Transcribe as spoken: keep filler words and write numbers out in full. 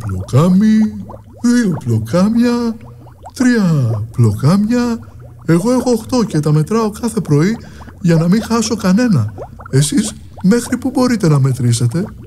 πλοκάμι, δύο πλοκάμια, τρία πλοκάμια. Εγώ έχω οχτώ και τα μετράω κάθε πρωί για να μην χάσω κανένα. Εσείς μέχρι που μπορείτε να μετρήσετε?